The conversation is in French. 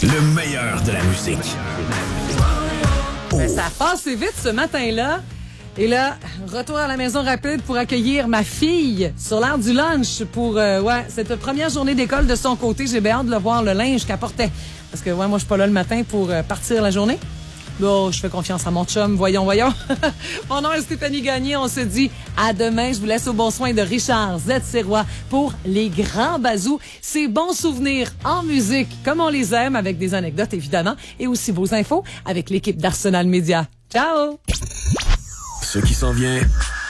Le meilleur de la musique. Ben, ça passe vite ce matin-là. Et là, retour à la maison rapide pour accueillir ma fille sur l'heure du lunch pour cette première journée d'école de son côté. J'ai bien hâte de le voir, le linge qu'elle portait. Parce que moi, je suis pas là le matin pour partir la journée. Là, je fais confiance à mon chum. Voyons. Mon nom est Stéphanie Gagné. On se dit à demain. Je vous laisse au bon soin de Richard Z. Serrois pour les grands bazous. Ces bons souvenirs en musique, comme on les aime, avec des anecdotes évidemment, et aussi vos infos avec l'équipe d'Arsenal Média. Ciao! Ce qui s'en vient